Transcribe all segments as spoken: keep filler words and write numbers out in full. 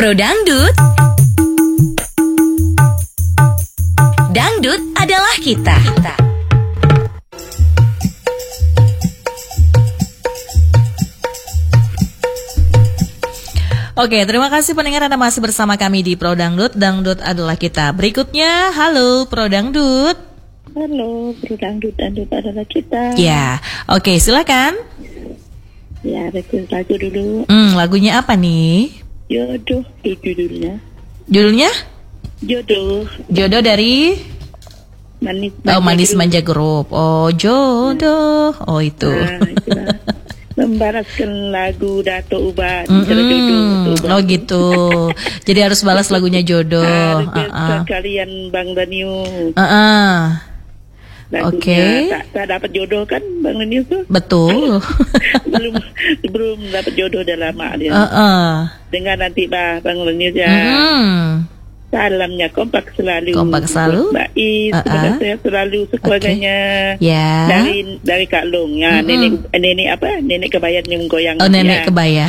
Pro Dangdut. Dangdut adalah kita. Oke, terima kasih pendengar Anda masih bersama kami di Pro Dangdut. Dangdut adalah kita. Berikutnya, halo Pro Dangdut. Halo, Pro Dangdut, Dangdut adalah kita. Ya, oke, silakan. Ya, request lagu dulu. Hmm, lagunya apa nih? Jodoh, itu judulnya. Judulnya? Jodoh. Jodoh dari? Manis Oh, Manja Manis Group. Manja Group. Oh, jodoh. Oh, itu. Nah, itulah. Membalaskan lagu Dato' Uban. Mm-mm. Jodoh, Dato' Uban. Oh gitu. Jadi harus balas lagunya Jodoh. Ah, request Uh-uh. kalian Bang Daniel. Uh-uh. Lagunya Oke. tak, tak dapat jodoh kan Bang Daniel tuh? Betul. belum belum dapat jodoh dah lama dia. Uh-uh. Dengar nanti bah Bang Daniel ya. Mm-mm. Salamnya kompak selalu. Kompak selalu. Mbak Is, Uh-uh. semoga sehat selalu sekeluarganya. Ya. Dari dari Kak Long ya, Mm-mm. nenek nenek apa? Nenek kebayan yang goyang. Oh, nenek ya. kebayan.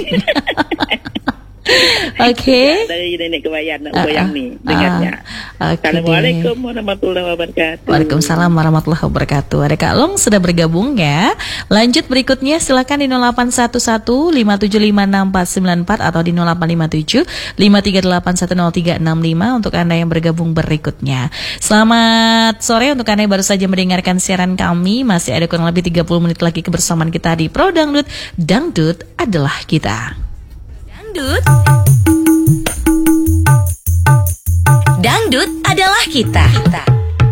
Oke. Dari nenek kebayan Uh-uh. goyang nih dengarnya. Uh, oke Assalamualaikum deh. warahmatullahi wabarakatuh. Waalaikumsalam warahmatullahi wabarakatuh. Ada Kak Long sudah bergabung ya. Lanjut berikutnya silakan di nol delapan satu satu lima tujuh lima enam empat sembilan empat atau di nol delapan lima tujuh lima tiga delapan satu nol tiga enam lima untuk Anda yang bergabung berikutnya. Selamat sore untuk Anda yang baru saja mendengarkan siaran kami. Masih ada kurang lebih tiga puluh menit lagi kebersamaan kita di Pro Dangdut. Dangdut adalah kita. Dangdut. Dangdut adalah kita.